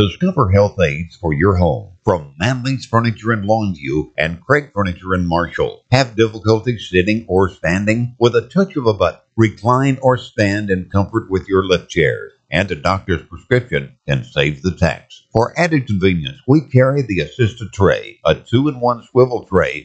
Discover health aids for your home from Manley's Furniture in Longview and Craig Furniture in Marshall. Have difficulty sitting or standing? With a touch of a button, recline or stand in comfort with your lift chairs. And a doctor's prescription can save the tax. For added convenience, we carry the assisted tray, a 2-in-1 swivel tray